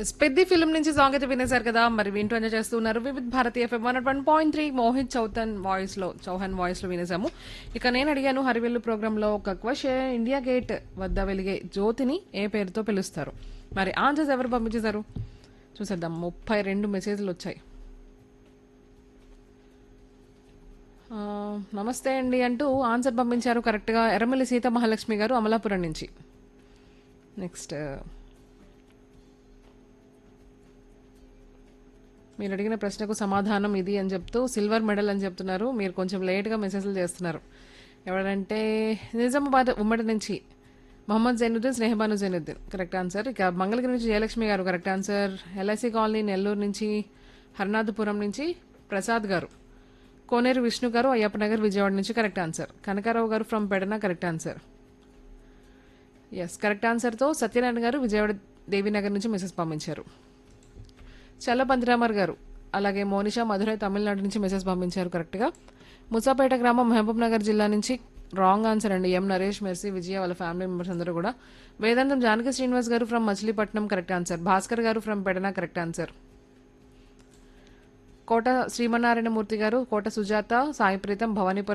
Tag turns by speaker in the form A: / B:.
A: పెద్ద ఫిల్మ్ నుంచి సాంగ్ అయితే వినేశారు కదా మరి వింటూ ఎంజాయ్ చేస్తున్నారు వివిధ్ భారతీయ ఎఫ్ఎం 101.3 మోహిత్ చౌహాన్ వాయిస్ లో వినేసాము. ఇక నేను అడిగాను హరివెల్లు ప్రోగ్రామ్ లో ఒక క్వశ్చన్, ఇండియా గేట్ వద్ద వెలిగే జ్యోతిని ఏ పేరుతో పిలుస్తారు? మరి ఆన్సర్స్ ఎవరు పంపించేశారు చూసేద్దాం. 32 మెసేజ్లు వచ్చాయి. ఆ, నమస్తే అండి అంటూ ఆన్సర్ పంపించారు కరెక్ట్ గా ఎర్రమల్లి సీత మహాలక్ష్మి గారు అమలాపురం నుంచి. నెక్స్ట్ మీరు అడిగిన ప్రశ్నకు సమాధానం ఇది అని చెప్తూ సిల్వర్ మెడల్ అని చెప్తున్నారు. మీరు కొంచెం లేట్గా మెసేజ్లు చేస్తున్నారు. ఎవరంటే నిజామాబాద్ ఉమ్మడి నుంచి మొహమ్మద్ జైనుద్దీన్, స్నేహబాను జైనుద్దీన్ కరెక్ట్ ఆన్సర్. ఇక మంగళగిరి నుంచి జయలక్ష్మి గారు correct answer. LIC colony Nellore నుంచి, హర్నాథపురం నుంచి ప్రసాద్ గారు, కోనేరు విష్ణు గారు అయ్యప్ప నగర్ విజయవాడ నుంచి కరెక్ట్ ఆన్సర్. కనకారావు గారు from Pedana correct answer. Yes correct ఆన్సర్తో సత్యనారాయణ గారు విజయవాడ దేవీనగర్ నుంచి మెసేజ్ పంపించారు. చల్ల పందిరామర్ గారు అలాగే మోనిషా మధురై తమిళనాడు నుంచి మెసేజ్ పంపించారు కరెక్ట్గా. ముసాపేట గ్రామం మహబూబ్ నగర్ జిల్లా నుంచి రాంగ్ ఆన్సర్ అండి. ఎం నరేష్, మెర్సీ, విజయ వాళ్ళ ఫ్యామిలీ మెంబర్స్ అందరూ కూడా. వేదాంతం జానకి శ్రీనివాస్ గారు from Machilipatnam correct answer. Bhaskar గారు ఫ్రమ్ పెడన కరెక్ట్ ఆన్సర్. కోట శ్రీమన్నారాయణమూర్తి గారు, కోట సుజాత, సాయి ప్రీతం, భవానీపురం